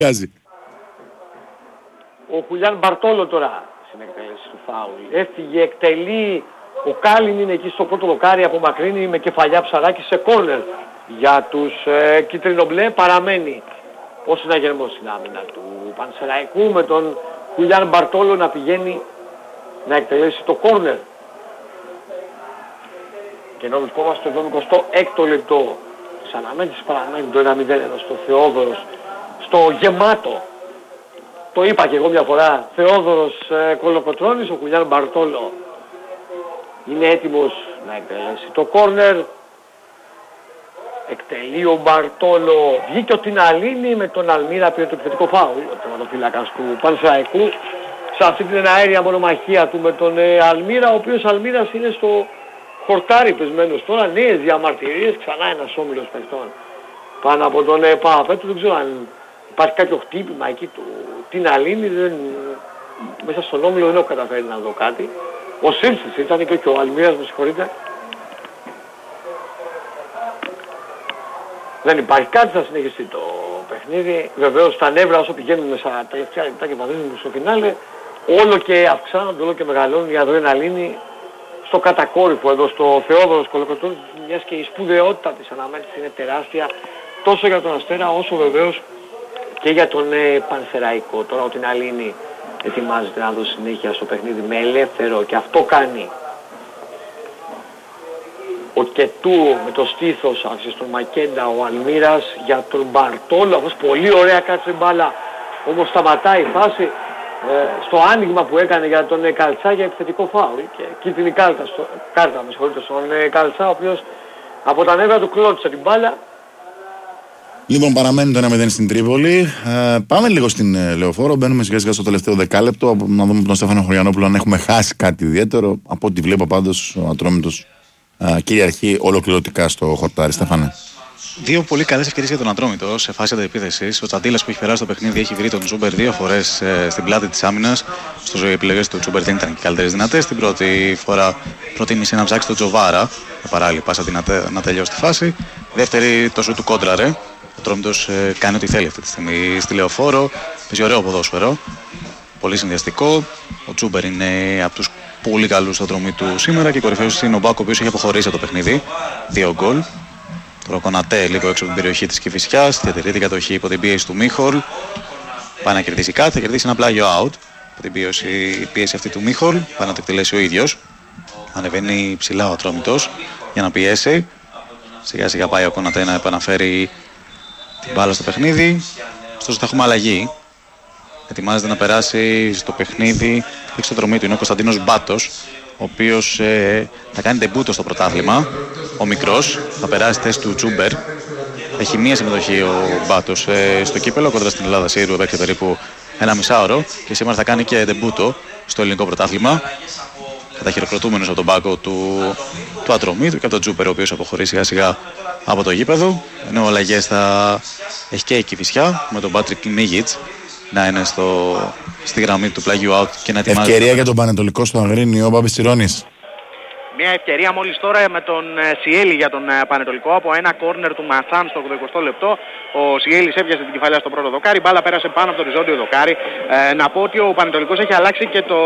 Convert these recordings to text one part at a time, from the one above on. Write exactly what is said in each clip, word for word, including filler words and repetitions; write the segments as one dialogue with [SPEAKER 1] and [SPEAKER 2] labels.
[SPEAKER 1] Ο Χουλιάν Μπαρτόλο τώρα στην εκτέλεση του φάουλ. Έφυγε, εκτελεί. Ο Κάλιν είναι εκεί στο πρώτο δοκάρι, απομακρύνει με κεφαλιά Ψαράκη σε κόρνερ για τους ε, κίτρινο-μπλε. Παραμένει ο συναγερμός στην άμυνα του Πανσεραϊκού με τον Χουλιάν Μπαρτόλο να πηγαίνει να εκτελέσει το κόρνερ. Και ενώ βρισκόμαστε στο εβδομηκοστό έκτο λεπτό της αναμέτρησης, παραμένει το ένα μηδέν εδώ στο Θεόδωρος, στο γεμάτο. Το είπα και εγώ μια φορά, Θεόδωρος ε, Κολοκοτρώνης, ο Χουλιάν Μπαρτόλο είναι έτοιμος να εκτελέσει το κόρνερ. Εκτελεί ο Μπαρτόλο, βγήκε ο Τιναλίνη με τον Αλμύρα, πήρε το επιθετικό φάουλ, ο τερματοφύλακας του Πανσεραϊκού, σε αυτή την αέρια μονομαχία του με τον ε, Αλμύρα, ο οποίος Αλμύρας είναι στο χορτάρι πεσμένος τώρα, νέες διαμαρτυρίες, ξανά ένας όμιλος παιχτών πάνω από τον ε, Παπαπέτρου. Δεν ξέρω αν υπάρχει κάποιο χτύπημα εκεί του Τιναλίνη, δεν... μέσα στον όμιλο δεν έχω καταφέρει να δω κάτι. Ο Σίρτσης ήταν και, και ο Αλμύρας, με συγχωρείτε. Δεν υπάρχει κάτι, θα συνεχιστεί το παιχνίδι. Βεβαίως τα νεύρα όσο πηγαίνουν στα τελευταία λεπτά και βαθίζουν στο φινάλε, όλο και αυξάνονται, όλο και μεγαλώνουν η αδρεναλίνη στο κατακόρυφο εδώ στο Θεόδωρος Κολοκοτρώνης, μιας και η σπουδαιότητα της αναμέτρησης είναι τεράστια τόσο για τον Αστέρα όσο βεβαίως και για τον ε, Πανσεραϊκό. Τώρα ο Τιναλίνη ετοιμάζεται να δώσει συνέχεια στο παιχνίδι με ελεύθερο και αυτό κάνει ο Κετού με το στήθος άρχισε στον Μακέντα, ο Αλμύρας για τον Μπαρτόλο, αυτός πολύ ωραία κάτσε μπάλα, όμως σταματάει η φάση ε, στο άνοιγμα που έκανε για τον ε, Καλτσά για επιθετικό φάουλ και κίτρινη κάρτα, στο, κάρτα με συγχωρείτε, στον ε, Καλτσά, ο οποίος από τα νεύρα του κλώτησε την μπάλα.
[SPEAKER 2] Λοιπόν, παραμένει το ένα μηδέν στην Τρίπολη. Ε, πάμε λίγο στην ε, Λεωφόρο. Μπαίνουμε σιγά σιγά στο τελευταίο δεκάλεπτο. Να δούμε τον Στέφανο Χωριανόπουλο αν έχουμε χάσει κάτι ιδιαίτερο. Από ό,τι βλέπω πάντως ο Ατρόμητος ε, κυριαρχεί ολοκληρωτικά στο χορτάρι. Στέφανε.
[SPEAKER 3] Δύο πολύ καλές ευκαιρίες για τον Ατρόμητο σε φάση αντεπίθεσης. Ο Τσαντίλας που έχει περάσει το παιχνίδι έχει βρει τον Τσούμπερ δύο φορές ε, στην πλάτη της άμυνας. Στο ζωή οι επιλογές του Τσούμπερ δεν ήταν και καλύτερες δυνατές. Την πρώτη φορά προτίμησε να ψάξει τον Τζοβάρα. Με παράλληλη πάσα δυνατέ, να τελειώσει τη φάση. Δεύτερη το σου του κόντραρε. Ο Ατρόμητος ε, κάνει ό,τι θέλει αυτή τη στιγμή στη Λεωφόρο. Παίζει ωραίο ποδόσφαιρο. Πολύ συνδυαστικό. Ο Τσούμπερ είναι από τους πολύ καλούς του Ατρομήτου σήμερα και κορυφαίος είναι ο Μπάκο, ο οποίος έχει αποχωρήσει από το παιχνίδι. Δύο γκολ. Τώρα ο Κονατέ λίγο έξω από την περιοχή της Κηφισιάς. Διατηρεί την κατοχή υπό την πίεση του Μίχολ. Πάει να κερδίσει κάτι, θα κερδίσει ένα πλάγιο out. Από την πίεση, πίεση αυτή του Μίχολ. Πάει να το εκτελέσει ο ίδιος. Ανεβαίνει ψηλά ο Ατρόμητος για να πιέσει. Σιγά σιγά πάει ο Κονατέ να επαναφέρει την μπάλα στο παιχνίδι. Ωστόσο θα έχουμε αλλαγή. Ετοιμάζεται να περάσει στο παιχνίδι έξω στο Ατρομήτου. Είναι ο Κωνσταντίνος Μπάτος, ο οποίος ε, θα κάνει τεμπούτο στο πρωτάθλημα. Ο μικρός θα περάσει θέση του Τσούμπερ. Έχει μία συμμετοχή ο Μπάτος ε, στο κύπελο κοντά στην Ελλάδα Σύρου, έπαιξε περίπου ένα μισάωρο και σήμερα θα κάνει και τεμπούτο στο ελληνικό πρωτάθλημα. Καταχειροκροτούμενος από τον πάγκο του, του Ατρομήτου και από τον Τσούμπερ, ο οποίος αποχωρεί σιγά σιγά από το γήπεδο. Ενώ αλλαγές θα έχει και η Κηφισιά με τον Πάτρικ Μίγιτς να είναι στο, στη γραμμή του πλάγιου out και να ετοιμάζει.
[SPEAKER 2] Ευκαιρία για τον Πανετολικό στο Αγρίνιο, ο Μπάμπης Τσιρώνης.
[SPEAKER 4] Μια ευκαιρία μόλις τώρα με τον Σιέλη για τον Πανετολικό από ένα κόρνερ του Μασάν στο ογδοηκοστό λεπτό. Ο Σιέλης έπιασε την κεφαλιά στο πρώτο δοκάρι, η μπάλα πέρασε πάνω από το οριζόντιο δοκάρι. Ε, να πω ότι ο Πανετολικός έχει αλλάξει και το,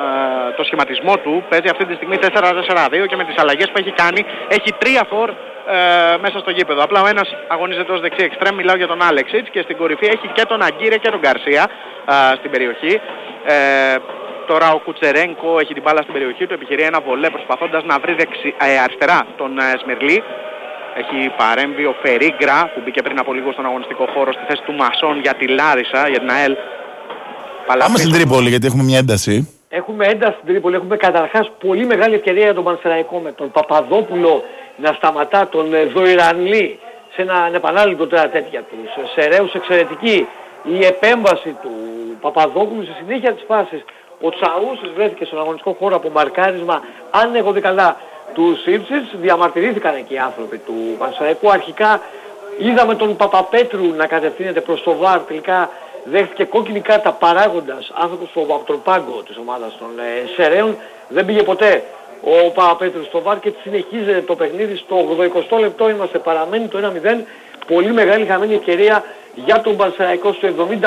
[SPEAKER 4] ε, το σχηματισμό του. Παίζει αυτή τη στιγμή τέσσερα τέσσερα δύο και με τις αλλαγές που έχει κάνει έχει τρία φορ ε, μέσα στο γήπεδο. Απλά ο ένας αγωνίζεται ως δεξί εξτρέμ, μιλάω για τον Άλεξιτς, και στην κορυφή έχει και τον Αγκύρε και τον Γκαρσία ε, στην περιοχή. Ε, Τώρα ο Κουτσερένκο έχει την μπάλα στην περιοχή του, επιχειρεί ένα βολέ προσπαθώντας να βρει δεξι, ε, αριστερά τον ε, Σμυρλή. Έχει παρέμβει ο Φερίγκρα που μπήκε πριν από λίγο στον αγωνιστικό χώρο στη θέση του Μασόν για τη Λάρισα, για την ΑΕΛ.
[SPEAKER 2] Πάμε στην Τρίπολη γιατί έχουμε μια ένταση.
[SPEAKER 1] Έχουμε ένταση στην Τρίπολη, έχουμε καταρχάς πολύ μεγάλη ευκαιρία για τον Πανσεραϊκό με τον Παπαδόπουλο να σταματά τον ε, Δοϊρανλή σε ένα επανάληπτο τώρα τέτοια του. Σε Σεραίους εξαιρετική η επέμβαση του Παπαδόπουλου στη συνέχεια της φάσης. Ο Τσαούσης βρέθηκε στον αγωνιστικό χώρο από μαρκάρισμα, αν έχω δει καλά, του Σίρτσιτς. Διαμαρτυρήθηκαν εκεί οι άνθρωποι του Πανσεραϊκού. Αρχικά είδαμε τον Παπαπέτρου να κατευθύνεται προς το βαρ, τελικά δέχτηκε κόκκινη κάρτα παράγοντας άνθρωπος από τον πάγκο της ομάδας των ε, Σεραίων. Δεν πήγε ποτέ ο Παπαπέτρου στο βαρ και συνεχίζεται το παιχνίδι. Στο ογδοηκοστό λεπτό είμαστε, παραμένει το ένα μηδέν. Πολύ μεγάλη χαμένη ευκαιρία για τον Πανσεραϊκό στο εβδομήντα